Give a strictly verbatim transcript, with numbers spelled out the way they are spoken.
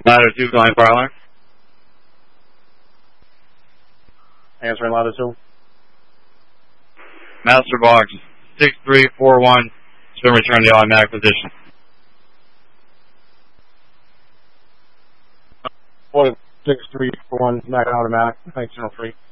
Ladder two, calling fire alarm. Answering ladder two. Master box six three four one. It's been returned to the automatic position. What is six three four one, back automatic, thanks, zero three.